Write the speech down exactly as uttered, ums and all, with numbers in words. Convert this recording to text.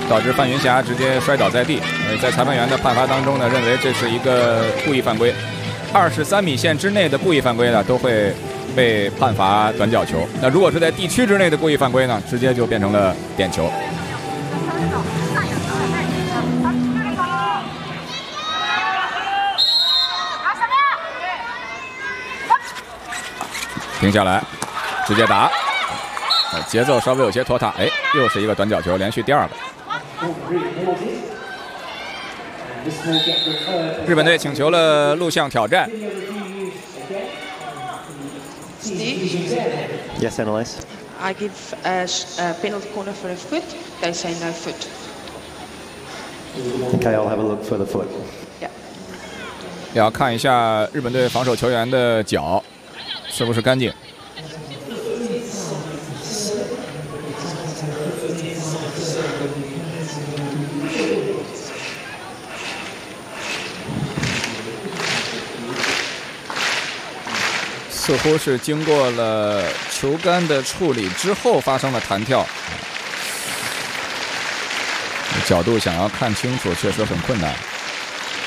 导致范云霞直接摔倒在地。呃，在裁判员的判罚当中呢，认为这是一个故意犯规，二十三米线之内的故意犯规呢，都会被判罚短角球。那如果是在地区之内的故意犯规呢，直接就变成了点球。停下来，直接打，呃，节奏稍微有些拖沓。哎，又是一个短角球，连续第二个。日本队请求了录像挑战。 Yes, analyze. I give a, a penalty corner for a foot. They say no foot. Okay, I'll have a look for the foot. Yeah. 要看一下日本队防守球员的脚是不是干净。似乎是经过了球杆的处理之后发生了弹跳，角度想要看清楚确实很困难。